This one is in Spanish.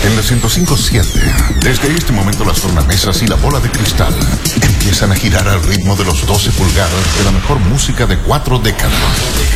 En la 105.7, desde este momento las tornamesas y la bola de cristal empiezan a girar al ritmo de los 12 pulgadas de la mejor música de 4 décadas.